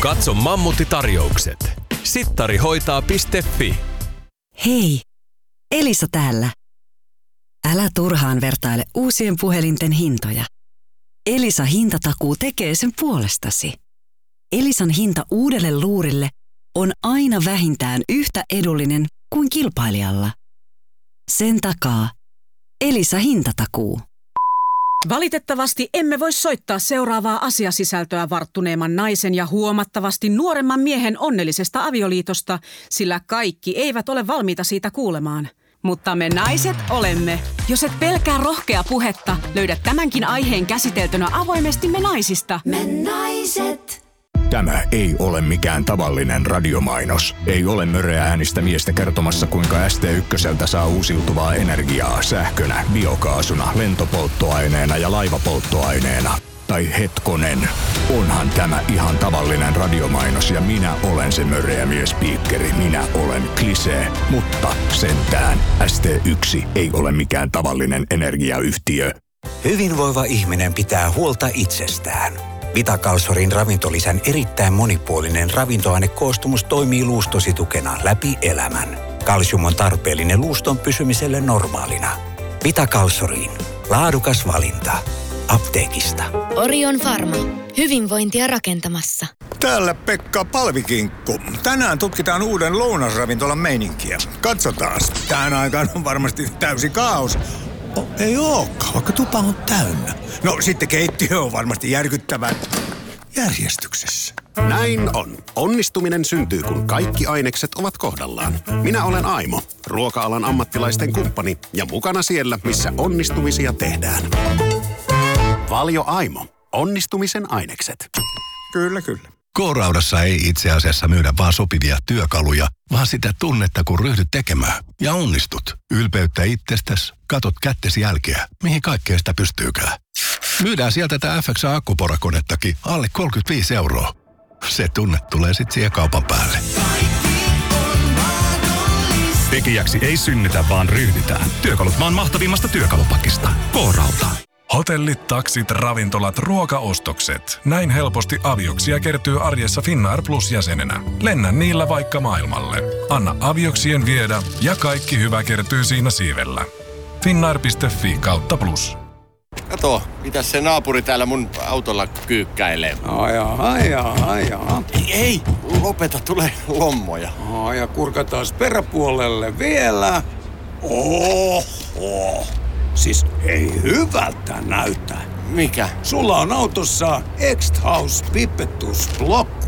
Katso Mammutti-tarjoukset. Sittarihoitaa.fi. Hei, Elisa täällä. Älä turhaan vertaile uusien puhelinten hintoja. Elisa hintatakuu tekee sen puolestasi. Elisan hinta uudelle luurille on aina vähintään yhtä edullinen kuin kilpailijalla. Sen takaa Elisa hintatakuu. Valitettavasti emme voi soittaa seuraavaa asiasisältöä varttuneemman naisen ja huomattavasti nuoremman miehen onnellisesta avioliitosta, sillä kaikki eivät ole valmiita siitä kuulemaan. Mutta me naiset olemme. Jos et pelkää rohkea puhetta, löydät tämänkin aiheen käsiteltynä avoimesti Me naisista. Me naiset. Tämä ei ole mikään tavallinen radiomainos. Ei ole möreä äänistä miestä kertomassa, kuinka ST1 saa uusiutuvaa energiaa sähkönä, biokaasuna, lentopolttoaineena ja laivapolttoaineena. Tai hetkonen, onhan tämä ihan tavallinen radiomainos ja minä olen se möreä miespiikkeri. Minä olen Klisee, mutta sentään ST1 ei ole mikään tavallinen energiayhtiö. Hyvinvoiva ihminen pitää huolta itsestään. Vitakalsorin ravintolisän erittäin monipuolinen ravintoainekoostumus toimii luustositukena läpi elämän. Kalsium on tarpeellinen luuston pysymiselle normaalina. Vitakalsoriin. Laadukas valinta. Apteekista. Orion Pharma. Hyvinvointia rakentamassa. Täällä Pekka Palvikinkku. Tänään tutkitaan uuden lounasravintolan meininkiä. Katsotaas. Tähän aikaan on varmasti täysi kaos. Ei olekaan, vaikka tupa on täynnä. No sitten keittiö on varmasti järkyttävän järjestyksessä. Näin on. Onnistuminen syntyy, kun kaikki ainekset ovat kohdallaan. Minä olen Aimo, ruoka-alan ammattilaisten kumppani ja mukana siellä, missä onnistumisia tehdään. Valio Aimo. Onnistumisen ainekset. Kyllä, kyllä. K-Raudassa ei itse asiassa myydä vaan sopivia työkaluja, vaan sitä tunnetta, kun ryhdyt tekemään. Ja onnistut. Ylpeyttä itsestäsi, katot kättesi jälkeä, mihin kaikkea sitä pystyykään. Myydään sieltä tätä FXA-akkuporakonettakin alle 35 €. Se tunne tulee sitten siihen kaupan päälle. Tekijäksi ei synnytä, vaan ryhdytään. Työkalut maan mahtavimmasta työkalupakista. K-Rauta. Hotellit, taksit, ravintolat, ruokaostokset. Näin helposti avioksia kertyy arjessa Finnair Plus-jäsenenä. Lennä niillä vaikka maailmalle. Anna avioksien viedä ja kaikki hyvä kertyy siinä siivellä. Finnair.fi/plus. Kato, mitäs se naapuri täällä mun autolla kyykkäilee? Ajaa. Ei, lopeta, tulee lommoja. Ja kurkataan peräpuolelle vielä. Oho. Siis ei hyvältä näytä. Mikä? Sulla on autossa X-House Pipettus Blokku.